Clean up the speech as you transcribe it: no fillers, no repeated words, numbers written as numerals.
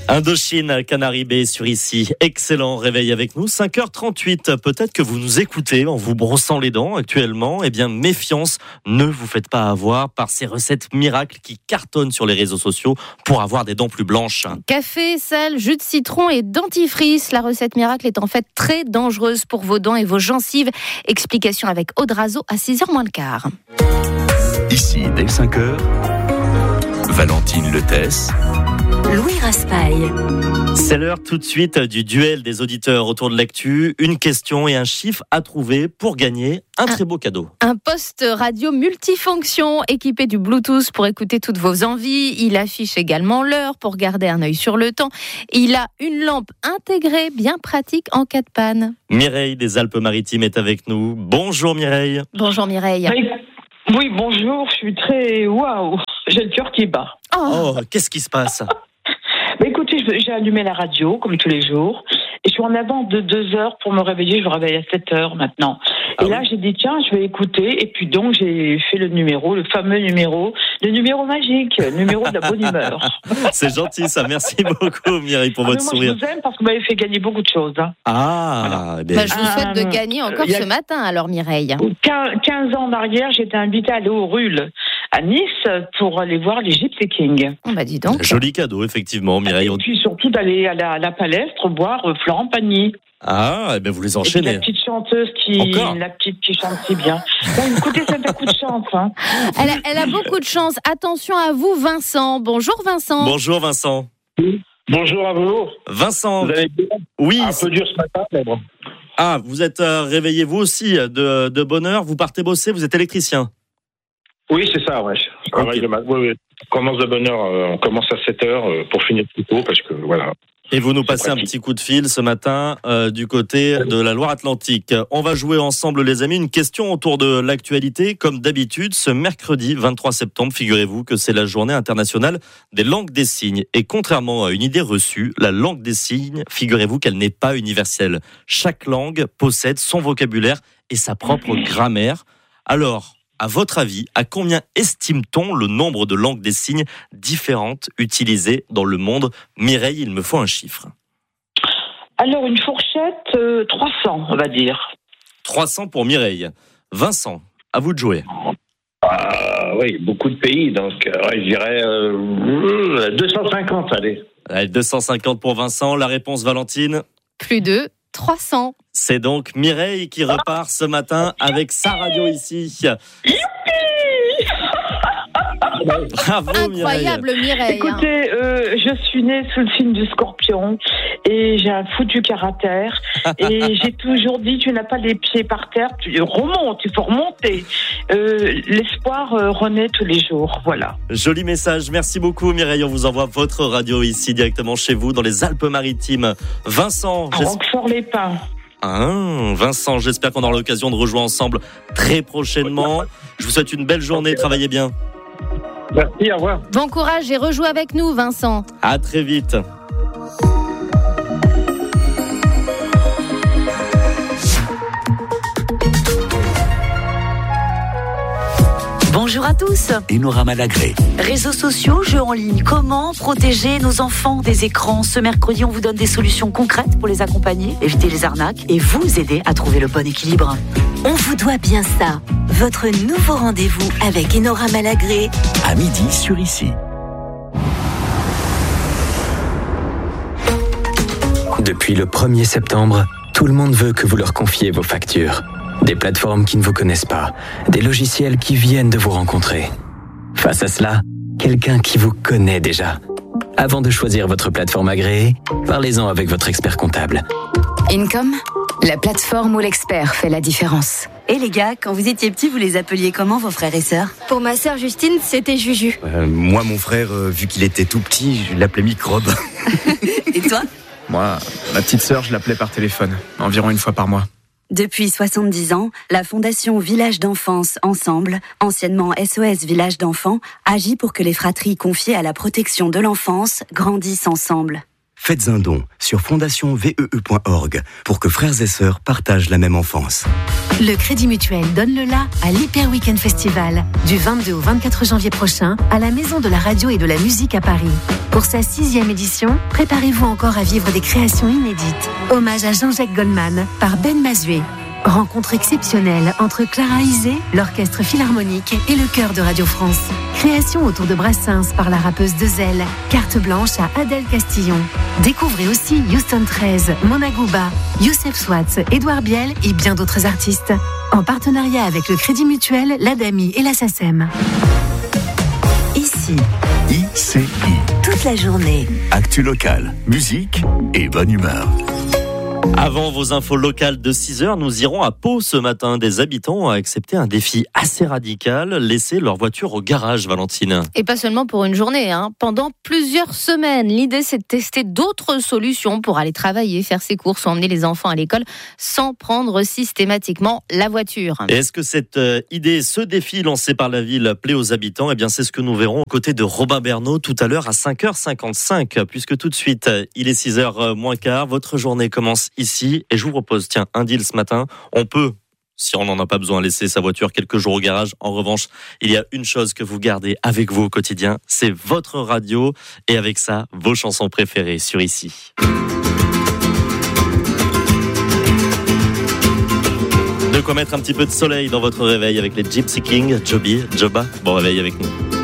Indochine, Canary Bay sur ici. Excellent réveil avec nous. 5h38. Peut-être que vous nous écoutez en vous brossant les dents actuellement. Eh bien, méfiance, ne vous faites pas avoir par ces recettes miracles qui cartonnent sur les réseaux sociaux pour avoir des dents plus blanches. Café, sel, jus de citron et dentifrice. La recette miracle est en fait très dangereuse pour vos dents et vos gencives. Explication avec Audrazo à 6h moins le quart. Ici, dès 5h, Valentine Letès, Louis Raspail. C'est l'heure tout de suite du duel des auditeurs autour de l'actu. Une question et un chiffre à trouver pour gagner un très beau cadeau. Un poste radio multifonction équipé du Bluetooth pour écouter toutes vos envies. Il affiche également l'heure pour garder un œil sur le temps. Il a une lampe intégrée bien pratique en cas de panne. Mireille des Alpes-Maritimes est avec nous. Bonjour Mireille. Bonjour Mireille. Oui, bonjour, je suis très... Waouh, j'ai le cœur qui bat. Oh, qu'est-ce qui se passe ? Écoutez, j'ai allumé la radio, comme tous les jours, et je suis en avance de 2 heures pour me réveiller. Je me réveille à 7 heures maintenant. Et là, j'ai dit, tiens, je vais écouter. Et puis donc, j'ai fait le fameux numéro, le numéro magique, le numéro de la bonne humeur. C'est gentil ça, merci beaucoup Mireille pour votre sourire. Je vous aime parce que vous m'avez fait gagner beaucoup de choses. Ah, voilà. Je vous souhaite de gagner encore ce matin, alors Mireille. 15 ans en arrière, j'étais invitée à aller au Ruhl, à Nice, pour aller voir les Gypsy Kings. Dis donc. Joli cadeau, effectivement, Mireille. Et puis surtout d'aller à la Palestre boire Florent Pagny. Ah, et bien vous les enchaînez. Et la petite chanteuse qui chante si bien. Bon, écoutez, c'est un coup de chance. Hein. Elle a beaucoup de chance. Attention à vous, Vincent. Bonjour Vincent. Bonjour Vincent. Bonjour à vous. Vincent. Vous allez bien ? Oui. Un peu dur ce matin, mais bon. Ah, vous êtes réveillé vous aussi de bonne heure. Vous partez bosser, vous êtes électricien. Oui, c'est ça, ouais. Je travaille le matin. Oui. On commence de bonne heure. On commence à 7h pour finir plus tôt parce que voilà. Et vous nous passez un petit coup de fil ce matin du côté de la Loire-Atlantique. On va jouer ensemble les amis, une question autour de l'actualité. Comme d'habitude, ce mercredi 23 septembre, figurez-vous que c'est la journée internationale des langues des signes. Et contrairement à une idée reçue, la langue des signes, figurez-vous qu'elle n'est pas universelle. Chaque langue possède son vocabulaire et sa propre grammaire. Alors, à votre avis, à combien estime-t-on le nombre de langues des signes différentes utilisées dans le monde ? Mireille, il me faut un chiffre. Alors, une fourchette, 300, on va dire. 300 pour Mireille. Vincent, à vous de jouer. Oui, beaucoup de pays, donc je dirais 250, allez. 250 pour Vincent. La réponse, Valentine ? Plus de 300. C'est donc Mireille qui repart ce matin avec sa radio ici. Bravo Incroyable Mireille. Écoutez, je suis née sous le signe du Scorpion et j'ai un foutu caractère et j'ai toujours dit tu n'as pas les pieds par terre, tu remontes, il faut remonter. L'espoir renaît tous les jours, voilà. Joli message, merci beaucoup Mireille, on vous envoie votre radio ici directement chez vous dans les Alpes-Maritimes. Vincent, Roquefort-les-Pins. Vincent, j'espère qu'on aura l'occasion de rejouer ensemble très prochainement. Je vous souhaite une belle journée, travaillez bien. Merci, au revoir. Bon courage et rejoue avec nous, Vincent. À très vite. Bonjour à tous. Enora Malagré. Réseaux sociaux, jeux en ligne, comment protéger nos enfants des écrans ? Ce mercredi, on vous donne des solutions concrètes pour les accompagner, éviter les arnaques et vous aider à trouver le bon équilibre. On vous doit bien ça. Votre nouveau rendez-vous avec Enora Malagré. À midi sur ici. Depuis le 1er septembre, tout le monde veut que vous leur confiez vos factures. Des plateformes qui ne vous connaissent pas, des logiciels qui viennent de vous rencontrer. Face à cela, quelqu'un qui vous connaît déjà. Avant de choisir votre plateforme agréée, parlez-en avec votre expert comptable. Income, la plateforme où l'expert fait la différence. Et les gars, quand vous étiez petits, vous les appeliez comment vos frères et sœurs ? Pour ma sœur Justine, c'était Juju. Moi, mon frère, vu qu'il était tout petit, je l'appelais Microbe. Et toi ? Moi, ma petite sœur, je l'appelais par téléphone, environ une fois par mois. Depuis 70 ans, la Fondation Village d'Enfance Ensemble, anciennement SOS Village d'Enfants, agit pour que les fratries confiées à la protection de l'enfance grandissent ensemble. Faites un don sur fondationvee.org pour que frères et sœurs partagent la même enfance. Le Crédit Mutuel donne le la à l'Hyper Weekend Festival du 22 au 24 janvier prochain à la Maison de la Radio et de la Musique à Paris. Pour sa 6e édition, préparez-vous encore à vivre des créations inédites. Hommage à Jean-Jacques Goldman par Ben Mazué. Rencontre exceptionnelle entre Clara Isé, l'Orchestre Philharmonique et le Chœur de Radio France. Création autour de Brassens par la rappeuse Dezel. Carte blanche à Adèle Castillon. Découvrez aussi Houston 13, Mona Gouba, Youssef Swatz, Édouard Biel et bien d'autres artistes. En partenariat avec le Crédit Mutuel, l'ADAMI et la SACEM. Ici, ICI. toute la journée. Actu locale, musique et bonne humeur. Avant vos infos locales de 6h, nous irons à Pau ce matin. Des habitants ont accepté un défi assez radical, laisser leur voiture au garage, Valentine. Et pas seulement pour une journée, pendant plusieurs semaines. L'idée, c'est de tester d'autres solutions pour aller travailler, faire ses courses ou emmener les enfants à l'école sans prendre systématiquement la voiture. Et est-ce que cette idée, ce défi lancé par la ville plaît aux habitants ? Eh bien, c'est ce que nous verrons aux côtés de Robin Bernot tout à l'heure à 5h55, puisque tout de suite, il est 6h moins quart. Votre journée commence ici et je vous propose, un deal ce matin. On peut, si on n'en a pas besoin, laisser sa voiture quelques jours au garage. En revanche, il y a une chose que vous gardez avec vous au quotidien, c'est votre radio et avec ça, vos chansons préférées sur Ici. De quoi mettre un petit peu de soleil dans votre réveil avec les Gypsy Kings, Joba. Bon réveil avec nous.